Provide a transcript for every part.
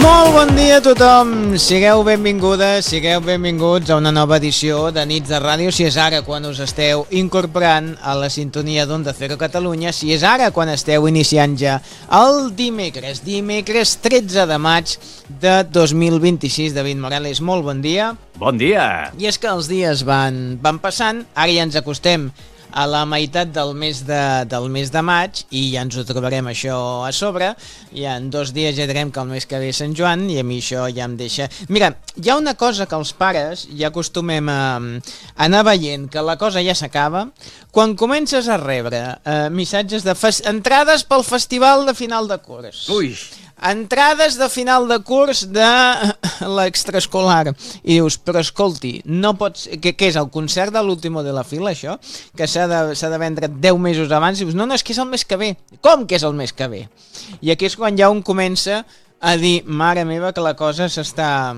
Molt bon dia a tothom, sigueu benvingudes, sigueu benvinguts a una nova edició de Nits de Ràdio, si és ara quan us esteu incorporant a la sintonia d'Onda Cero Catalunya, si és ara quan esteu iniciant ja el dimecres 13 de maig de 2026. David Morales, molt bon dia. Bon dia. I és que els dies van passant, ara ja ens acostem a la meitat del mes de maig i ja ens ho trobarem això a sobre. Ja en 2 dies ja direm que el mes que ve és Sant Joan i a mi això ja em deixa... Mira, hi ha una cosa que els pares ja acostumem a anar veient, que la cosa ja s'acaba, quan comences a rebre missatges de entrades pel festival de final de curs. Ui! Entrades de final de curs de l'extraescolar. I dius, però escolti, no pots... Què és, el concert de l'último de la fila, això? Que s'ha de vendre 10 mesos abans. I dius, no, és que és el mes que ve. Com que és el mes que ve? I aquí és quan ja un comença a dir, mare meva, que la cosa s'està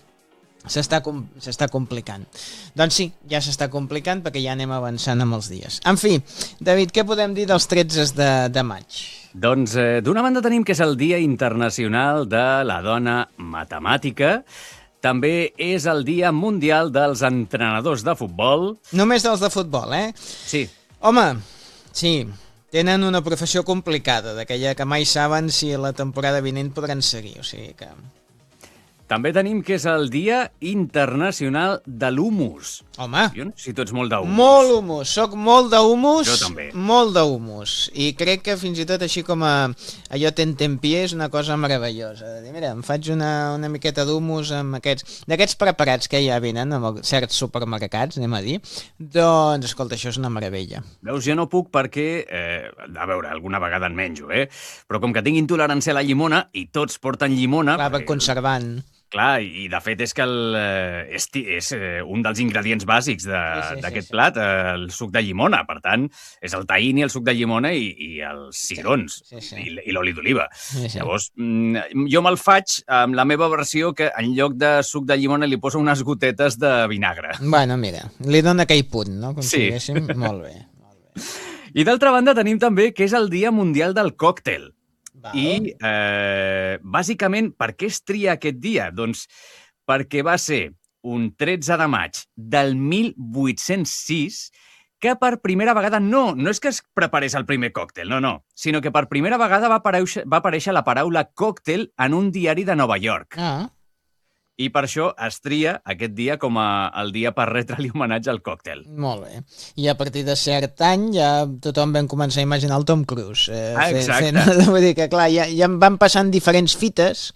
complicant. Doncs sí, ja s'està complicant perquè ja anem avançant amb els dies. En fi, David, què podem dir dels 13 de maig? Doncs d'una banda tenim que és el Dia Internacional de la Dona Matemàtica. També és el Dia Mundial dels Entrenadors de Futbol. Només dels de futbol, eh? Sí. Home, sí, tenen una professió complicada, d'aquella que mai saben si la temporada vinent podran seguir, o sigui que... També tenim que és el Dia Internacional de l'Humus. Home! Jo no sé si tu ets molt d'humus. Molt humus, soc molt d'humus. Jo també. Molt d'humus. I crec que fins i tot així com allò tentempié és una cosa meravellosa. De dir, mira, em faig una miqueta d'humus amb d'aquests preparats que ja venen en certs supermercats, anem a dir. Doncs, escolta, això és una meravella. Veus, jo no puc perquè, a veure, alguna vegada en menjo, però com que tinc intolerància a la llimona i tots porten llimona... Clar, conservant. Clar, i de fet és que és un dels ingredients bàsics d'aquest plat, el suc de llimona. Per tant, és el tahini, el suc de llimona i els cigrons i l'oli d'oliva. Sí. Llavors, jo me'l faig amb la meva versió que en lloc de suc de llimona li poso unes gotetes de vinagre. Bueno, mira, li dona aquell punt, no? Com si diguéssim. Molt bé. I d'altra banda tenim també que és el Dia Mundial del Còctel. I, bàsicament, per què es tria aquest dia? Doncs perquè va ser un 13 de maig del 1806 que per primera vegada, no és que es preparés el primer còctel, no, sinó que per primera vegada va aparèixer la paraula còctel en un diari de Nova York. I per això es tria aquest dia com el dia per retre-li homenatge al còctel. Molt bé. I a partir de cert any ja tothom vam començar a imaginar el Tom Cruise. Exacte. Vull dir que, clar, ja em van passant diferents fites,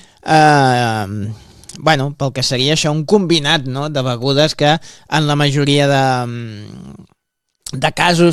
pel que seria això un combinat, no?, de begudes que en la majoria de casos